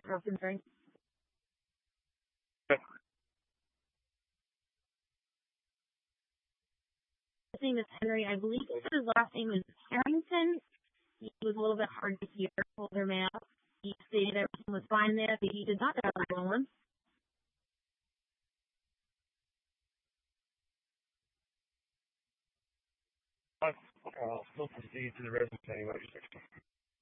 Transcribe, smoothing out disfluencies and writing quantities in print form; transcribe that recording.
drink. His name is Henry. I believe his last name is Harrington. He was a little bit hard to hear, older male. He stated everything was fine there, but he did not have a one. I'll still proceed to the residence anyway.